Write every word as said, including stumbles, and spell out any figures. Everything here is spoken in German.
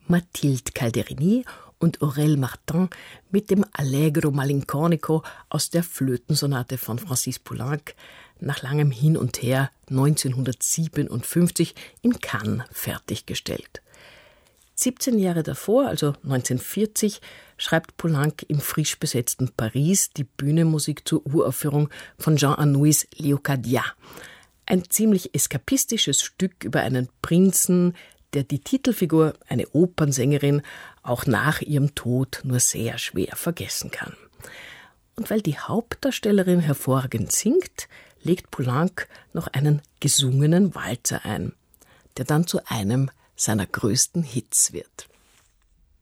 Mathilde Calderini und Aurel Martin mit dem Allegro malinconico aus der Flötensonate von Francis Poulenc nach langem Hin und Her neunzehnhundertsiebenundfünfzig in Cannes fertiggestellt. siebzehn Jahre davor, also neunzehnhundertvierzig, schreibt Poulenc im frisch besetzten Paris die Bühnenmusik zur Uraufführung von Jean Anouilhs Leocadia. Ein ziemlich eskapistisches Stück über einen Prinzen, der die Titelfigur, eine Opernsängerin, auch nach ihrem Tod nur sehr schwer vergessen kann. Und weil die Hauptdarstellerin hervorragend singt, legt Poulenc noch einen gesungenen Walzer ein, der dann zu einem seiner größten Hits wird.